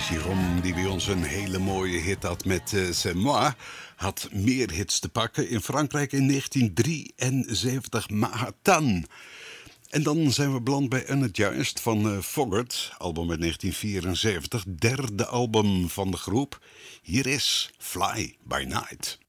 Jérôme, die bij ons een hele mooie hit had met C'est moi, had meer hits te pakken. In Frankrijk in 1973, Manhattan. En dan zijn we beland bij En het Juist van Foggart, album uit 1974, derde album van de groep. Hier is Fly by Night.